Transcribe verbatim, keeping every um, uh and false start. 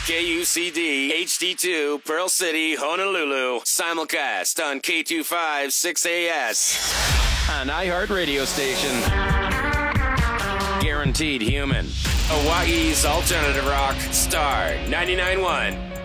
K U C D H D two, Pearl City, Honolulu. Simulcast on K two five six A S. An iHeart radio station. Guaranteed human. Hawaii's alternative rock, Star ninety-nine point one.